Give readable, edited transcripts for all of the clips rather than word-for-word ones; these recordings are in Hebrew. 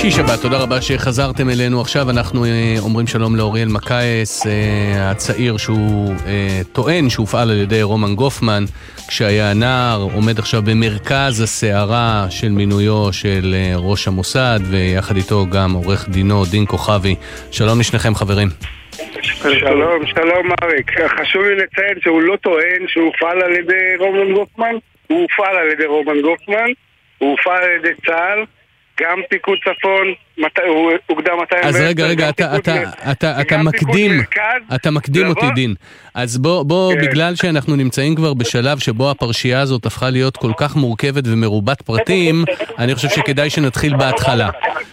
שישי שבת, תודה רבה שחזרתם אלינו. עכשיו אנחנו אומרים שלום לאוריאל מקייס, הצעיר שהוא טוען שהופעל על ידי רומן גופמן כשהיה נער, עומד עכשיו במרכז הסערה של מינויו של ראש המוסד, ויחד איתו גם עורך דינו דין כוכבי. שלום לשניכם חברים. שלום אריק. חשוב לי לציין שהוא לא טוען שהוא הופעל על ידי רומן גופמן, הוא הופעל על ידי רומן גופמן, הוא הופעל על ידי צה"ל, גם פיקוד צפון, הוא הוקדם 200. אז רגע, אתה מקדים אותי דין. אז בוא, בגלל שאנחנו נמצאים כבר בשלב שבו הפרשייה הזאת הפכה להיות כל כך מורכבת ומרובת פרטים, אני חושב שכדאי שנתחיל בהתחלה.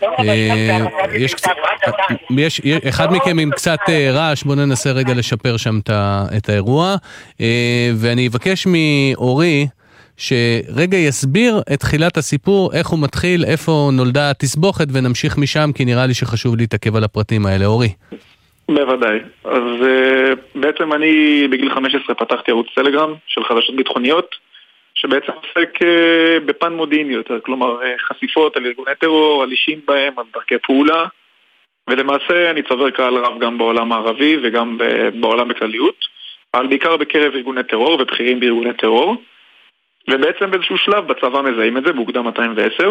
יש אחד מכם עם קצת רעש, בוא ננסה רגע לשפר שם את האירוע, ואני אבקש מאורי שרגע יסביר את תחילת הסיפור, איך הוא מתחיל, איפה נולדה התסבוכת, ונמשיך משם, כי נראה לי שחשוב להתעכב על הפרטים האלה. אורי. בוודאי. אז בעצם אני בגיל 15 פתחתי ערוץ טלגרם של חדשות ביטחוניות, שבעצם עוסק בפן מודיעיני יותר, כלומר חשיפות על ארגוני טרור, על אישים בהם, על דרכי פעולה, ולמעשה אני צובר קהל רב גם בעולם הערבי וגם בעולם בכלליות, אבל בעיקר בקרב ארגוני טרור ובכירים בארגוני טרור. ובעצם באיזשהו שלב בצבא מזהים את זה, באוגדה 210.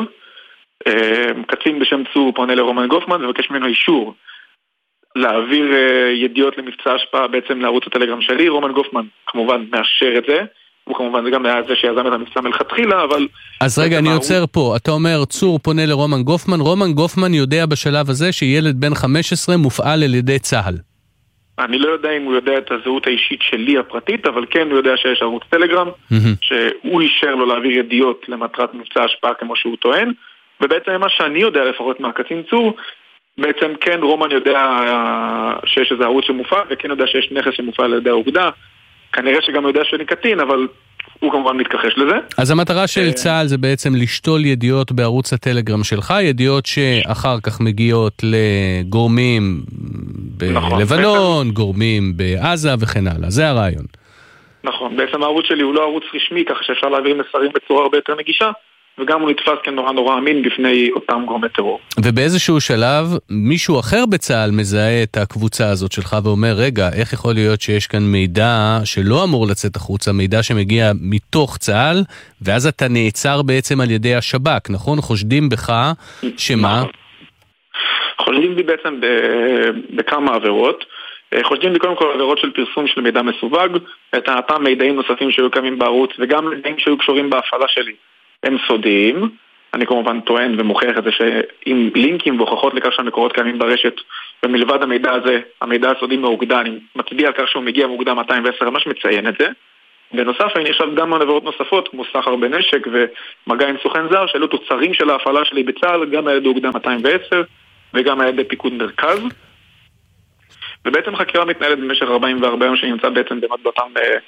קצין בשם צור פונה לרומן גופמן ובקש ממנו אישור להעביר ידיעות למבצע השפעה בעצם לערוץ הטלגרם שלי. רומן גופמן כמובן מאשר את זה, הוא כמובן זה גם היה זה שיזם את המבצע מלכתחילה, אבל... אז רגע, אני עוצר פה. אתה אומר צור פונה לרומן גופמן, רומן גופמן יודע בשלב הזה שילד בן 15 מופעל על ידי צה"ל. אני לא יודע אם הוא יודע את הזהות האישית שלי הפרטית, אבל כן הוא יודע שיש ערוץ טלגרם, שהוא אישר לו להעביר ידיעות למטרת מבצע השפעה כמו שהוא טוען, ובעצם מה שאני יודע לפחות מהקצין צור, בעצם כן רומן יודע שיש איזה ערוץ שמופעל, וכן יודע שיש נכס שמופעל על ידי האוגדה, כנראה שגם יודע שאני קטין, אבל הוא כמובן מתכחש לזה. אז המטרה של צה"ל זה בעצם לשתול ידיעות בערוץ הטלגרם שלך, ידיעות שאחר כך מגיעות לגורמים בלבנון, גורמים בעזה וכן הלאה. זה הרעיון. נכון, בעצם הערוץ שלי הוא לא ערוץ רשמי, ככה שאפשר להעביר מסרים בצורה הרבה יותר נגישה, וגם הוא נתפס כנורא אמין בפני אותם גורמי טרור. ובאיזשהו שלב, מישהו אחר בצה"ל מזהה את הקבוצה הזאת שלך ואומר, רגע, איך יכול להיות שיש כאן מידע שלא אמור לצאת החוצה, מידע שמגיע מתוך צה"ל, ואז אתה נעצר בעצם על ידי השב"כ, נכון? חושדים בך, שמה? חושדים בי בעצם בכמה עבירות. חושדים לי קודם כל עבירות של פרסום של מידע מסווג, את אותם מידעים נוספים שהיו קיימים בערוץ, וגם מידעים שהיו קשורים בהפעלה שלי. הם סודיים, אני כמובן טוען ומוכיח את זה שעם לינקים והוכחות לכך שהמקורות קיימים ברשת, ומלבד המידע הזה, המידע הסודי מאוגדה, אני מצביע על כך שהוא מגיע מאוגדה 210, ממש מציין את זה. בנוסף, אני נחשב גם על עבירות נוספות, כמו סחר בנשק ומגע עם סוכן זר, שאלו תוצרים של ההפעלה שלי בצה"ל, גם על ידי אוגדה 210, וגם על ידי פיקוד מרכז. ובעצם חקירה מתנהלת במשך 44 יום שנמצא בעצם במטבעתם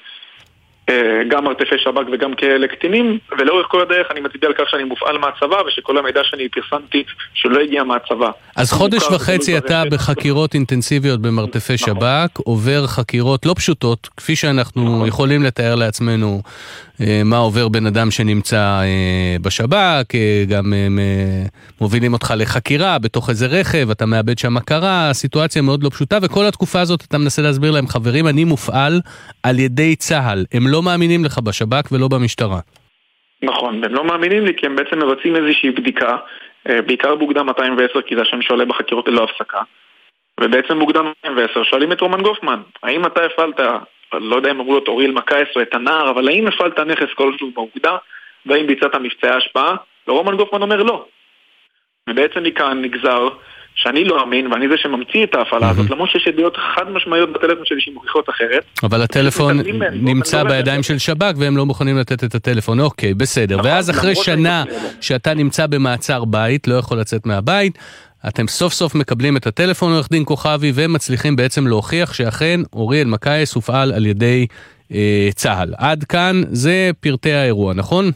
גם מרתפי שב"כ וגם כאלה קטינים, ולאורך כל הדרך אני מצביע על כך שאני מופעל מהצבא, ושכל המידע שאני פרסמתי שלא הגיע מהצבא. אז חודש וחצי אתה בחקירות אינטנסיביות במרתפי שב"כ, עובר חקירות לא פשוטות, כפי שאנחנו יכולים לתאר לעצמנו מה עובר בן אדם שנמצא בשב"כ, גם מובילים אותך לחקירה בתוך איזה רכב, אתה מאבד שם הכרה, סיטואציה מאוד לא פשוטה, וכל התקופה הזאת אתה מנסה להסביר להם, חברים, אני מופעל על ידי צה"ל, הם לא מאמינים לך בשב"כ ולא במשטרה. נכון, הם לא מאמינים לי כי הם בעצם מבצעים איזושהי בדיקה, בעיקר באוגדה 210, כי זה השם שעולה בחקירות ללא הפסקה, ובעצם באוגדה 210 שואלים את רומן גופמן, האם אתה הפעלת, לא יודע אם אמרו לו את אוריאל מקייס או את הנער, אבל האם הפעלת נכס כלשהו באוגדה, והאם ביצעת מבצעי ההשפעה? ורומן גופמן אומר לא. ובעצם מכאן נגזר שאני לא אמין, ואני זה שממציא את ההפעלה הזאת, למרות שיש ידיעות חד משמעיות בטלפון שלי שמוכיחות אחרת. אבל הטלפון נמצא בידיים של שב"כ, והם לא מוכנים לתת את הטלפון. אוקיי, בסדר. ואז אחרי שנה שאתה נמצא במעצר בית, לא יכול לצאת מהבית, אתם סוף סוף מקבלים את הטלפון עורך דין כוכבי, ומצליחים בעצם להוכיח שאכן אוריאל מקייס הופעל על ידי צה"ל. עד כאן זה פרטי האירוע, נכון?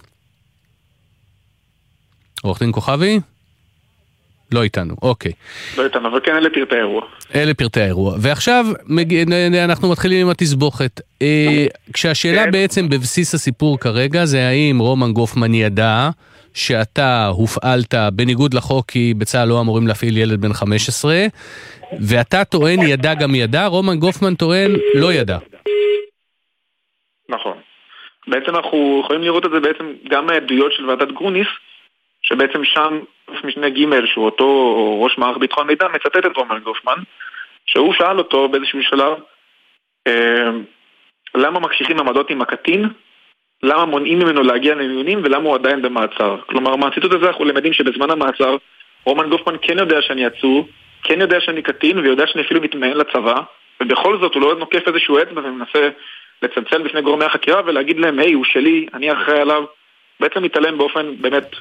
עורך דין כוכבי? לא איתנו, אוקיי. לא איתנו, אבל כן אלה פרטי האירוע. אלה פרטי האירוע. ועכשיו אנחנו מתחילים עם התסבוכת. כשהשאלה בעצם בבסיס הסיפור כרגע זה האם רומן גופמן ידע שאתה הופעלת בניגוד לחוק, כי בצה"ל לא אמורים להפעיל ילד בן 15, ואתה טוען ידע גם ידע, רומן גופמן טוען לא ידע. נכון. בעצם אנחנו יכולים לראות את זה בעצם גם מהעדויות של ועדת גרוניס, שבעצם שם משנה ג' שהוא אותו ראש מערך ביטחון מידע מצטט את רומן גופמן, שהוא שאל אותו באיזשהו שלב למה מקשיחים עמדות עם הקטין, למה מונעים ממנו להגיע למיונים ולמה הוא עדיין במעצר. כלומר, מהציטוט הזה אנחנו למדים שבזמן המעצר רומן גופמן כן יודע שאני עצור, כן יודע שאני קטין ויודע שאני אפילו מתמיין לצבא, ובכל זאת הוא לא נוקף איזשהו אצבע ומנסה לצלצל בפני גורמי החקירה ולהגיד להם, היי, הוא שלי, אני אחראי עליו. בעצם מתעלם באופן באמת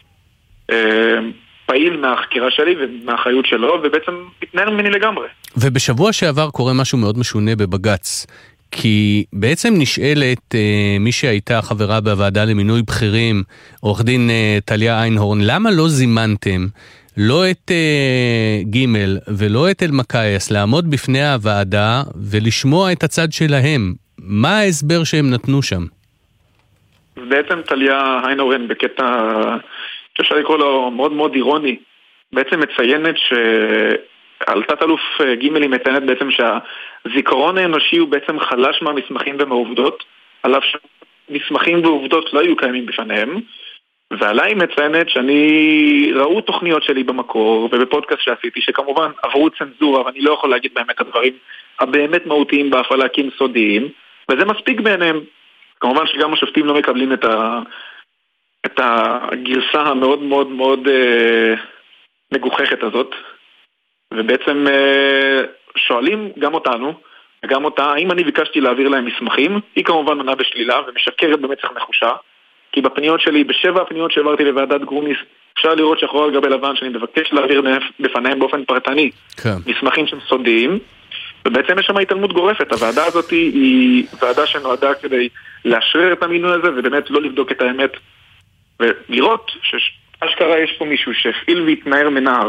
פעיל מהחקירה שלי ומהאחריות שלו, ובעצם מתנהל ממני לגמרי. ובשבוע שעבר קורה משהו מאוד משונה בבג"ץ, כי בעצם נשאלת מי שהייתה חברה בוועדה למינוי בכירים, עורך דין טליה איינהורן, למה לא זימנתם לא את ג' ולא את אלמקייס לעמוד בפני הוועדה ולשמוע את הצד שלהם? מה ההסבר שהם נתנו שם? בעצם טליה איינהורן בקטע שאפשר לקרוא לו מאוד מאוד אירוני, בעצם מציינת על תת-אלוף ג' מציינת בעצם שהזיכרון האנושי הוא בעצם חלש מהמסמכים ומהעובדות, עליו שמסמכים ועובדות לא היו קיימים בפניהם, ועליי מציינת שאני ראו תוכניות שלי במקור ובפודקאסט שעשיתי, שכמובן עברו צנזורה, ואני לא יכול להגיד באמת הדברים הבאמת מהותיים בהפעלה כי הם סודיים, וזה מספיק בעיניהם. כמובן שגם השופטים לא מקבלים את הגרסה המאוד מאוד מאוד מגוחכת הזאת, ובעצם שואלים גם אותנו וגם אותה, האם אני ביקשתי להעביר להם מסמכים. היא כמובן עונה בשלילה ומשקרת במצח נחושה, כי בפניות שלי, בשבע הפניות שהעברתי לוועדת גרוניס, אפשר לראות שחור על גבי לבן שאני מבקש להעביר בפניהם באופן פרטני מסמכים שהם סודיים, ובעצם יש שם התעלמות גורפת. הוועדה הזאת היא ועדה שנועדה כדי לאשרר את המינוי הזה ובאמת לא לבדוק את האמת, ולראות שאשכרה יש פה מישהו שהפעיל והתנער מנער,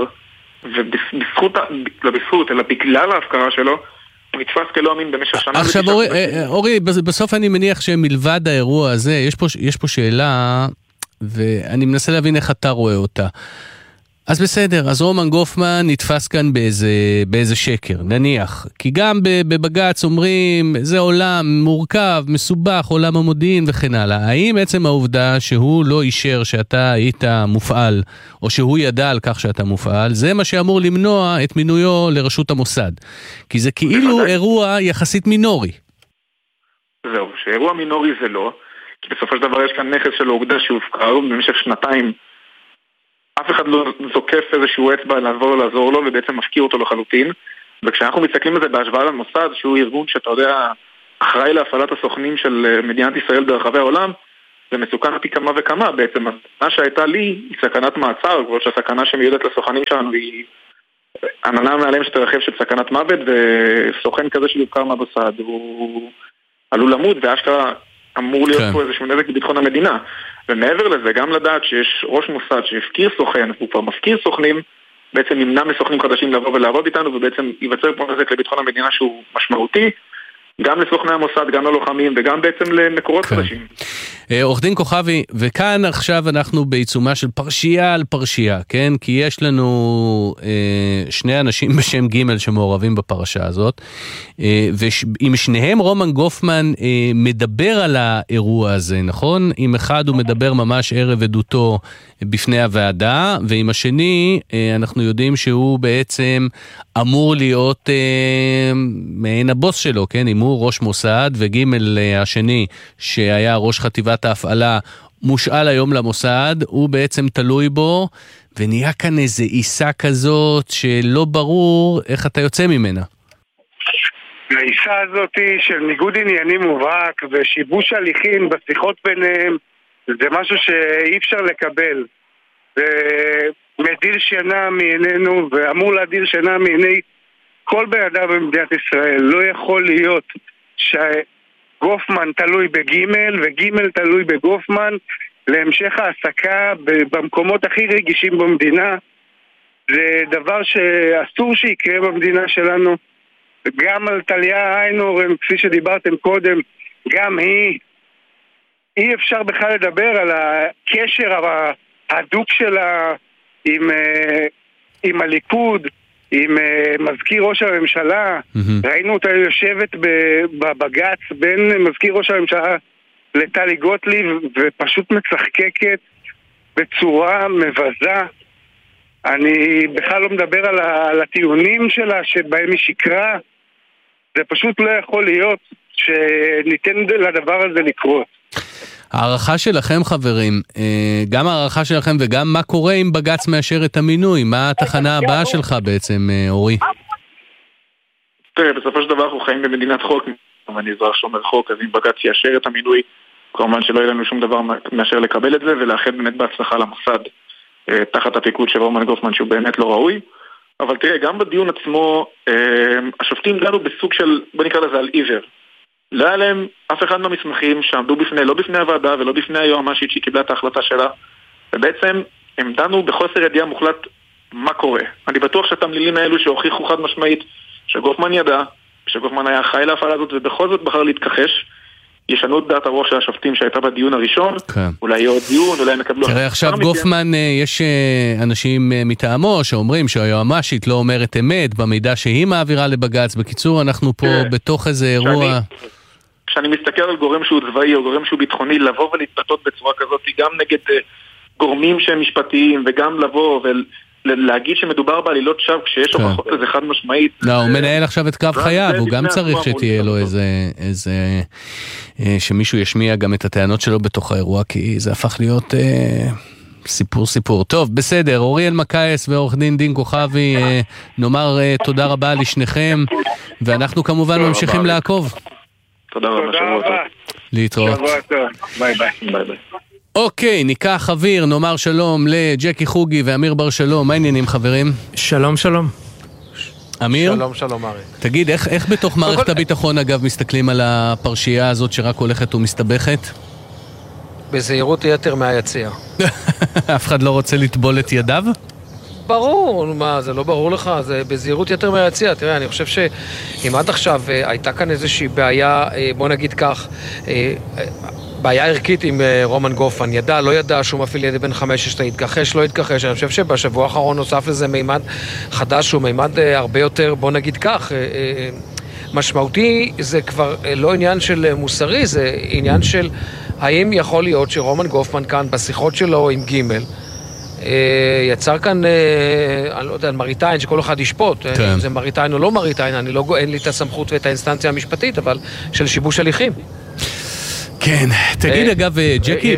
ובזכות, אלא בגלל ההפקרה שלו, הוא נתפס כלא אמין במשך שנה. עכשיו אורי, בסוף אני מניח שמלבד האירוע הזה, יש פה שאלה, ואני מנסה להבין איך אתה רואה אותה. אז בסדר, אז רומן גופמן נתפס כאן באיזה שקר, נניח. כי גם בבג"ץ אומרים, זה עולם מורכב, מסובך, עולם המודיעין וכן הלאה. האם עצם העובדה שהוא לא אישר שאתה היית מופעל, או שהוא ידע על כך שאתה מופעל, זה מה שאמור למנוע את מינויו לרשות המוסד? כי זה כאילו אירוע יחסית מינורי. זהו, שאירוע מינורי זה לא, כי בסופו של דבר יש כאן נכס של העובדה שהופקר במשך שנתיים, אף אחד לא זוקף איזשהו אצבע לעזור לו ובעצם מפקיר אותו לחלוטין. וכשאנחנו מסתכלים על זה בהשוואה למוסד, שהוא ארגון שאתה יודע אחראי להפעלת הסוכנים של מדינת ישראל ברחבי העולם, זה מסוכן פי כמה וכמה. בעצם הסכנה שהייתה לי היא סכנת מעצר, ועוד שהסכנה שמיועדת לסוכנים שלנו היא עננה מעליהם שתרחב של סכנת מוות, וסוכן כזה שיופקר מהמוסד הוא עלול למות, ואשכרה אמור להיות פה איזשהו נזק לביטחון המדינה. ומעבר לזה, גם לדעת שיש ראש מוסד שהפקיר סוכן, הוא כבר מפקיר סוכנים, בעצם ימנע מסוכנים חדשים לבוא ולעבוד איתנו, ובעצם ייווצר פה נזק לביטחון המדינה שהוא משמעותי, גם לסוכני המוסד, גם ללוחמים, וגם בעצם למקורות חדשים. עורך דין כוכבי, וכאן עכשיו אנחנו בעיצומה של פרשייה על פרשייה, כן? כי יש לנו שני אנשים בשם ג' שמעורבים בפרשה הזאת, ועם שניהם רומן גופמן מדבר על האירוע הזה, נכון? עם אחד הוא מדבר ממש ערב עדותו בפני הוועדה, ועם השני אנחנו יודעים שהוא בעצם אמור להיות מעין הבוס שלו, כן? אם הוא ראש מוסד, וג' השני שהיה ראש חטיבת ההפעלה מושאל היום למוסד, הוא בעצם תלוי בו, ונהיה כאן איזו עיסה כזאת שלא ברור איך אתה יוצא ממנה. העיסה הזאת של ניגוד עניינים מובהק ושיבוש הליכים בשיחות ביניהם, זה משהו שאי אפשר לקבל. זה מדיר שינה מעינינו ואמור להדיר שינה מעיני כל בן אדם במדינת ישראל. לא יכול להיות שגופמן תלוי בגימל וגימל תלוי בגופמן להמשך העסקה במקומות הכי רגישים במדינה. זה דבר שאסור שיקרה במדינה שלנו. גם על טליה איינהורן, כפי שדיברתם קודם, גם אי אפשר בכלל לדבר על הקשר הדוק שלה עם הליכוד, עם מזכיר ראש הממשלה, ראינו אותה יושבת בבג"ץ בין מזכיר ראש הממשלה לטלי גוטליב, ופשוט מצחקקת בצורה מבזה. אני בכלל לא מדבר על הטיעונים שלה שבהם היא שקרה. זה פשוט לא יכול להיות שניתן לדבר הזה לקרות. הערכה שלכם, חברים, גם הערכה שלכם וגם מה קורה אם בג"ץ מאשר את המינוי, מה התחנה הבאה שלך בעצם, אורי? תראה, בסופו של דבר אנחנו חיים במדינת חוק, אני אזרח שומר חוק, אז אם בג"ץ יאשר את המינוי, כמובן שלא יהיה לנו שום דבר מאשר לקבל את זה, ולאחד באמת בהצלחה למוסד, תחת הפיקוד של רומן גופמן, שהוא באמת לא ראוי. אבל תראה, גם בדיון עצמו, השופטים דנו בסוג של, בוא נקרא לזה על עיוור. לא היה להם אף אחד מהמסמכים שעמדו בפני, לא בפני הוועדה ולא בפני היועמ"שית שהיא קיבלה את ההחלטה שלה, ובעצם הם דנו בחוסר ידיעה מוחלט מה קורה. אני בטוח שהתמלילים האלו שהוכיחו חד משמעית שגופמן ידע, שגופמן היה חי להפעלה הזאת ובכל זאת בחר להתכחש, ישנו את דעת הרוח של השופטים שהייתה בדיון הראשון, אולי יהיה עוד דיון, אולי הם יקבלו... תראה, עכשיו גופמן, יש אנשים מטעמו שאומרים שהיועמ"שית לא אומרת אמת במידע שהיא מעבירה לבג"ץ. בקיצור, אנחנו פה בתוך איזה אירוע... כשאני מסתכל על גורם שהוא צבאי או גורם שהוא ביטחוני, לבוא ולהתבטאות בצורה כזאת, גם נגד גורמים שהם משפטיים, וגם לבוא ולהגיד שמדובר בעלילות שווא, כשיש הוכחות לזה חד משמעית. לא, הוא מנהל עכשיו את קו חייו, הוא גם צריך שתהיה לו איזה... שמישהו ישמיע גם את הטענות שלו בתוך האירוע, כי זה הפך להיות סיפור. טוב, בסדר, אורי אלמקייס ועורך דין כוכבי, נאמר תודה רבה לשניכם, ואנחנו כמובן ממשיכים לעקוב. תודה רבה. להתראות. ביי. אוקיי, ניקח אוויר, נאמר שלום לג'קי חוגי ואמיר בר שלום. מה העניינים, חברים? שלום. אמיר? שלום, ארי. תגיד, איך בתוך מערכת הביטחון, אגב, מסתכלים על הפרשייה הזאת שרק הולכת ומסתבכת? בזהירות יתר מהיציע. אף אחד לא רוצה לטבול את ידיו? ברור, מה, זה לא ברור לך? זה בזהירות יתר מהיציע. תראה, אני חושב שאם עד עכשיו הייתה כאן איזושהי בעיה, בוא נגיד כך, בעיה ערכית עם רומן גופמן, ידע, לא ידע שהוא מפעיל ידי בן 15, התכחש, לא התכחש. אני חושב שבשבוע האחרון נוסף לזה מימד חדש, הוא מימד הרבה יותר, בוא נגיד כך, משמעותי. זה כבר לא עניין של מוסרי, זה עניין של האם יכול להיות שרומן גופמן כאן בשיחות שלו עם ג' יצר כאן, אני לא יודע, מריטיין, שכל אחד ישפוט, אם זה מריטיין או לא מריטיין, אין לי את הסמכות ואת האינסטנציה המשפטית, אבל של שיבוש הליכים. כן, תגיד אגב, ג'קי...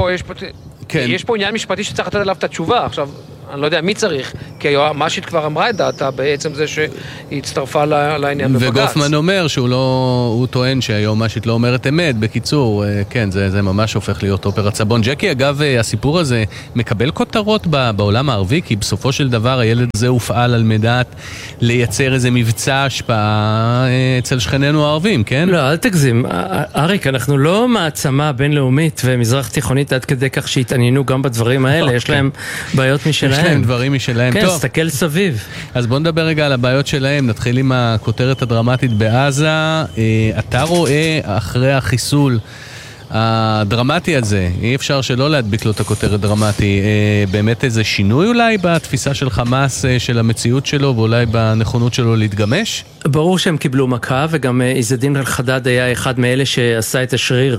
יש פה עניין משפטי שצריך לתת עליו את התשובה. עכשיו, אני לא יודע מי צריך, כי היועמ"שית כבר אמרה את דעתה בעצם זה שהיא הצטרפה לעניין בבג"ץ. וגופמן אומר הוא טוען שהיועמ"שית לא אומרת אמת. בקיצור, כן, זה ממש הופך להיות אופרת סבון. ג'קי, אגב, הסיפור הזה מקבל כותרות בעולם הערבי, כי בסופו של דבר הילד הזה הופעל על מנת לייצר איזה מבצע השפעה אצל שכנינו הערבים, כן? לא, אל תגזים. אריק, אנחנו לא מעצמה בינלאומית ומזרח תיכונית עד כדי כך שהתעניינו גם בדברים האלה. יש להם בעיות משלהם. יש להם דברים משלהם. כן, סתכל סביב. אז בוא נדבר רגע על הבעיות שלהם. נתחיל עם הכותרת הדרמטית בעזה. אתה רואה אחרי החיסול הדרמטי הזה, אי אפשר שלא להדביק לו את הכותרת דרמטי, באמת איזה שינוי אולי בתפיסה של חמאס, של המציאות שלו, ואולי בנכונות שלו להתגמש? ברור שהם קיבלו מכה, וגם עז-א-דין אל-חדאד היה אחד מאלה שעשה את השריר,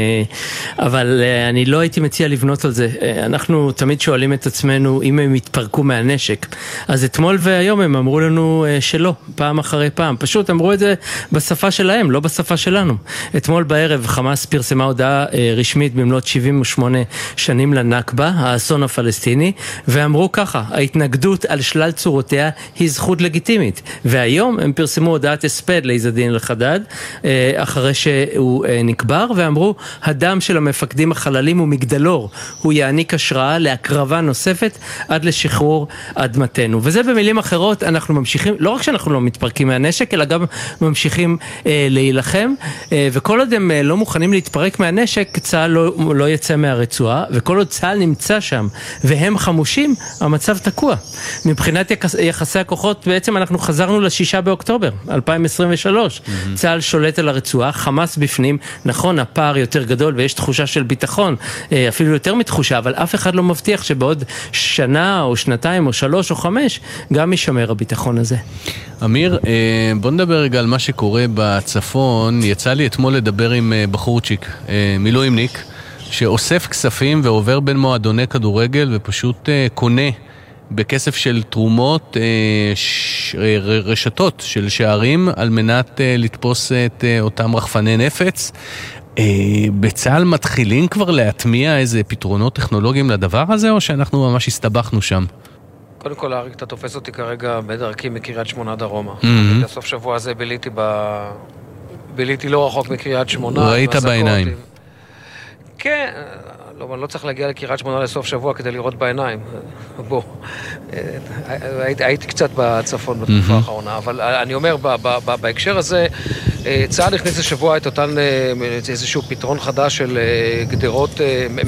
אבל אני לא הייתי מציע לבנות על זה. אנחנו תמיד שואלים את עצמנו אם הם התפרקו מהנשק, אז אתמול והיום הם אמרו לנו שלא, פעם אחרי פעם, פשוט אמרו את זה בשפה שלהם, לא בשפה שלנו. אתמול בערב חמאס פרסמה הודעה רשמית במלאת 78 שנים לנכבה, האסון הפלסטיני, ואמרו ככה, ההתנגדות על שלל צורותיה היא זכות לגיטימית, והיום הם פרסמו הודעת הספד לעז-א-דין אל-חדאד אחרי שהוא נקבר, ואמרו הדם של המפקדים החללים הוא מגדלור, הוא יעניק השראה להקרבה נוספת עד לשחרור אדמתנו. וזה במילים אחרות, אנחנו ממשיכים, לא רק שאנחנו לא מתפרקים מהנשק, אלא גם ממשיכים להילחם, וכל עוד הם לא מוכנים להתפרק מהנשק, צה"ל לא יצא מהרצועה, וכל עוד צה"ל נמצא שם והם חמושים, המצב תקוע. מבחינת יחסי הכוחות, בעצם אנחנו חזרנו ל6 באוקטובר 2023. צה"ל שולט על הרצועה, חמאס בפנים, נכון, הפער יותר גדול ויש תחושה של ביטחון, אפילו יותר מתחושה, אבל אף אחד לא מבטיח שבעוד שנה או שנתיים או 3 או 5 גם יישמר הביטחון הזה. אמיר, בוא נדבר רגע על מה שקורה בצפון. יצא לי אתמול לדבר עם בחורצ'יק, מילואימניק, שאוסף כספים ועובר בין מועדוני כדורגל ופשוט קונה בכסף של תרומות רשתות של שערים על מנת לתפוס את אותם רחפני נפץ. בצה"ל מתחילים כבר להטמיע איזה פתרונות טכנולוגיים לדבר הזה, או שאנחנו ממש הסתבכנו שם? קודם כל, אריק, אתה תופס אותי כרגע בדרכי מקריית שמונה דרומה. בסוף שבוע הזה ביליתי לא רחוק מקריית שמונה. ראית בעיניים. כן, לא צריך להגיע לקריית שמונה לסוף שבוע כדי לראות בעיניים. בוא, הייתי קצת בצפון בתקופה האחרונה, אבל אני אומר, בהקשר הזה, צה"ל הכניס לשבוע את אותן, איזשהו פתרון חדש של גדרות,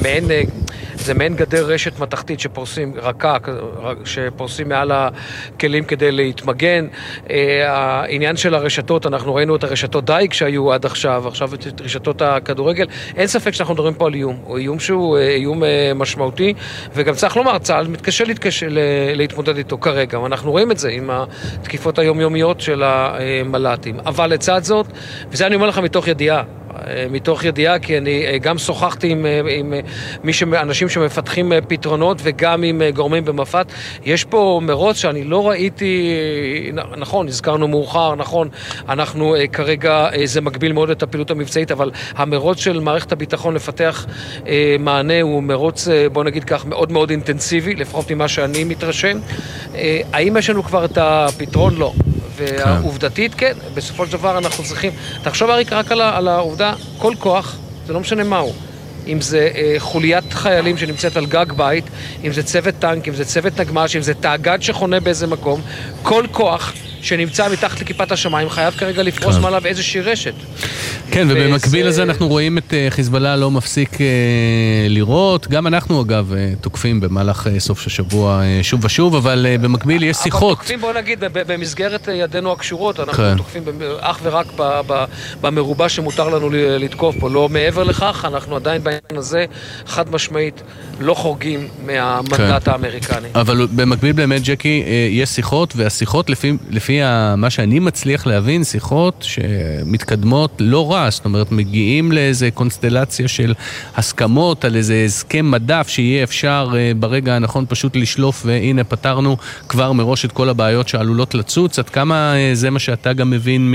זה מעין גדר רשת מתחתית שפורסים, שפורסים מעל הכלים כדי להתמגן. העניין של הרשתות, אנחנו ראינו את הרשתות דייג שהיו עד עכשיו את רשתות הכדורגל. אין ספק שאנחנו מדברים פה על איום, או איום שהוא איום משמעותי, וגם צריך לומר, צה"ל מתקשה להתמודד איתו כרגע, ואנחנו רואים את זה עם התקיפות היומיומיות של המל"טים. אבל לצד זאת, וזה אני אומר לך מתוך ידיעה, כי אני גם שוחחתי עם אנשים שמפתחים פתרונות וגם עם גורמים במפת. יש פה מרוץ שאני לא ראיתי, נכון, הזכרנו מאוחר, נכון, אנחנו כרגע, זה מגביל מאוד את הפעילות המבצעית, אבל המרוץ של מערכת הביטחון לפתח מענה הוא מרוץ, בוא נגיד כך, מאוד מאוד אינטנסיבי, לפחות ממה שאני מתרשם. האם יש לנו כבר את הפתרון? לא. והעובדתית, כן, בסופו של דבר אנחנו צריכים, תחשוב אריק רק על העובדה, כל כוח, זה לא משנה מהו, אם זה חוליית חיילים שנמצאת על גג בית, אם זה צוות טנק, אם זה צוות נגמ"ש, אם זה תאגד שחונה באיזה מקום, כל כוח שנמצא מתחת לכיפת השמיים חייב כרגע לפרוס מעליו איזושהי רשת. כן, ובמקביל לזה אנחנו רואים את חיזבאללה לא מפסיק לראות, גם אנחנו אגב תוקפים במהלך סוף השבוע שוב ושוב, אבל במקביל יש שיחות. אבל תוקפים, בוא נגיד, במסגרת ידינו הקשורות, אנחנו תוקפים אך ורק במרובה שמותר לנו לתקוף פה, לא מעבר לכך, אנחנו עדיין בעניין הזה חד משמעית לא חורגים מהמנדט האמריקני. אבל במקביל באמת, ג'קי, יש שיחות, והשיחות לפי מה שאני מצליח להבין, שיחות שמתקדמות לא רע, זאת אומרת, מגיעים לאיזה קונסטלציה של הסכמות על איזה הסכם מדף שיהיה אפשר ברגע הנכון פשוט לשלוף, והנה פתרנו כבר מראש את כל הבעיות שעלולות לצוץ. עד כמה זה מה שאתה גם מבין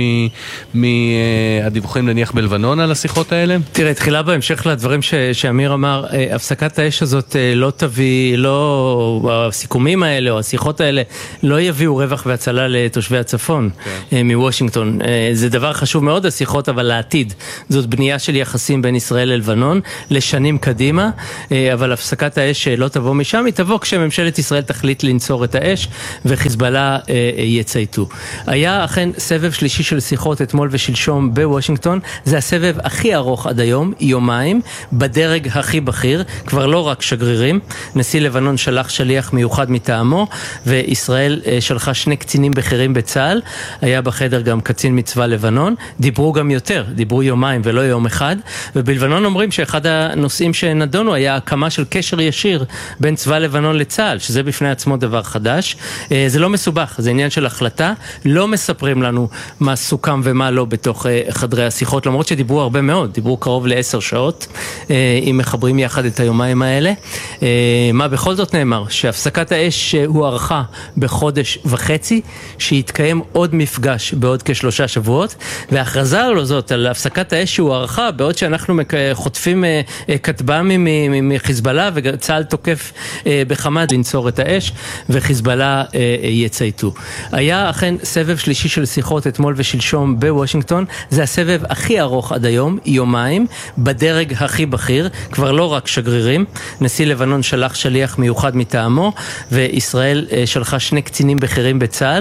מהדיווחים נניח בלבנון על השיחות האלה? תראה, תחילה בהמשך לדברים שאמיר אמר, הפסקת האש הזאת לא תביא, לא הסיכומים האלה או השיחות האלה לא יביאו רווח והצלה לתושבי הצפון מוושינגטון. זה דבר חשוב מאוד השיחות, אבל לעתיד. זאת בנייה של יחסים בין ישראל ללבנון לשנים קדימה, אבל הפסקת האש לא תבוא משם, היא תבוא כשממשלת ישראל תחליט לנצור את האש וחיזבאללה יצייתו. היה אכן סבב שלישי של שיחות אתמול ושלשום בוושינגטון, זה הסבב הכי ארוך עד היום, יומיים, בדרג הכי בכיר, כבר לא רק שגרירים. נשיא לבנון שלח שליח מיוחד מטעמו, וישראל שלחה 2 קצינים בכירים בצה"ל, היה בחדר גם קצין מצבא לבנון, דיברו גם יותר, דיברו יומיים ולא יום אחד, ובלבנון אומרים שאחד הנושאים שנדונו היה הקמה של קשר ישיר בין צבא לבנון לצה"ל, שזה בפני עצמו דבר חדש. זה לא מסובך, זה עניין של החלטה, לא מספרים לנו מה סוכם ומה לא בתוך חדרי השיחות, למרות שדיברו הרבה מאוד, דיברו קרוב ל10 שעות, אם מחברים יחד את היומיים האלה. מה בכל זאת נאמר? שהפסקת האש הוארכה בחודש וחצי, שיתקיים עוד מפגש בעוד כ3 שבועות, וההכרזה על זאת, על הפסקת האש שהוארכה, בעוד שאנחנו חוטפים כטב"מים מחיזבאללה, וצה"ל תוקף בחמאס לנצור את האש, וחיזבאללה יצייתו. היה אכן סבב שלישי של שיחות אתמול ושלשום בוושינגטון, זה הסבב הכי ארוך עד היום, יומיים, בדרג הכי בכיר, כבר לא רק שגרירים. נשיא לבנון שלח שליח מיוחד מטעמו, וישראל שלחה 2 קצינים בכירים בצה"ל,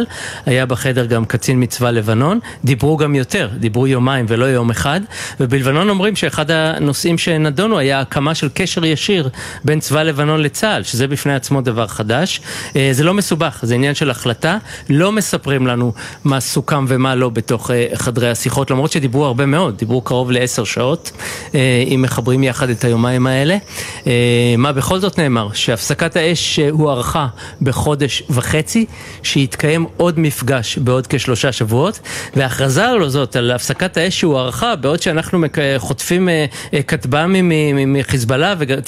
היה בחדר גם קצין מצבא לבנון, דיברו גם יותר, דיברו יומיים ולא יום אחד, ובלבנון אומרים שאחד הנושאים שנדונו היה הקמה של קשר ישיר בין צבא לבנון לצה"ל, שזה בפני עצמו דבר חדש. זה לא מסובך, זה עניין של החלטה, לא מספרים לנו מה סוכם ומה לא בתוך חדרי השיחות, למרות שדיברו הרבה מאוד, דיברו קרוב ל10 שעות, אם מחברים יחד את היומיים האלה. מה בכל זאת נאמר? שהפסקת האש הוארכה בחודש וחצי, שיתקיים עוד מפגש בעוד כ3 שבועות, וההכרזה על זאת, על הפסקת האש הוארכה, בעוד שאנחנו חוטפים כטב"מים מחיזבאללה